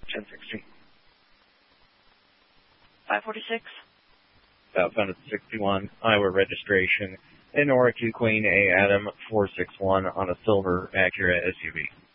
1060. 546. Southbound at 61, Iowa registration. Nora 2 Queen A Adam 461 on a silver Acura SUV.